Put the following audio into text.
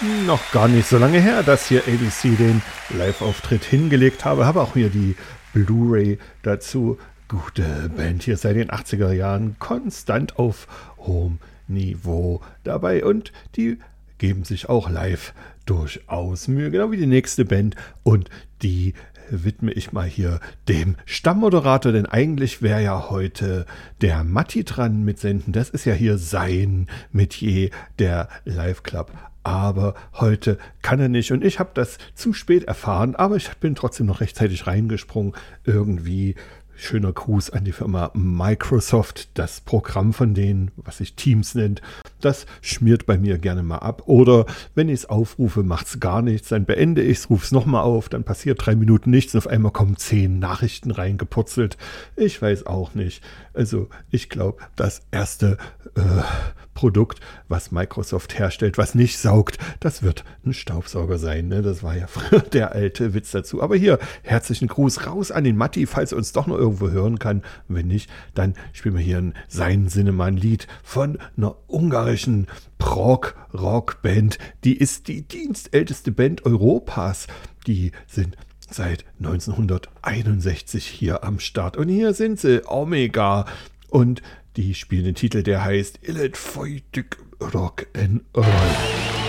Noch gar nicht so lange her, dass hier ABC den Live-Auftritt hingelegt habe auch hier die Blu-ray dazu. Gute Band hier seit den 80er Jahren, konstant auf hohem Niveau dabei und die geben sich auch live durchaus Mühe, genau wie die nächste Band, und die widme ich mal hier dem Stammmoderator, denn eigentlich wäre ja heute der Matti dran mit Senden. Das ist ja hier sein Metier, der Live Club. Aber heute kann er nicht und ich habe das zu spät erfahren, aber ich bin trotzdem noch rechtzeitig reingesprungen. Irgendwie schöner Gruß an die Firma Microsoft. Das Programm von denen, was sich Teams nennt, das schmiert bei mir gerne mal ab. Oder wenn ich es aufrufe, macht es gar nichts. Dann beende ich es, rufe es nochmal auf, dann passiert 3 Minuten nichts und auf einmal kommen 10 Nachrichten reingepurzelt. Ich weiß auch nicht. Also ich glaube, das erste Produkt, was Microsoft herstellt, was nicht saugt, das wird ein Staubsauger sein. Ne? Das war ja früher der alte Witz dazu. Aber hier, herzlichen Gruß raus an den Matti, falls er uns doch noch irgendwo hören kann. Und wenn nicht, dann spielen wir hier in seinem Sinne mal ein Lied von einer ungarischen Prog-Rock-Band. Die ist die dienstälteste Band Europas. Die sind seit 1961 hier am Start. Und hier sind sie, Omega. Und die spielen den Titel, der heißt Illet Feutig Rock and Roll.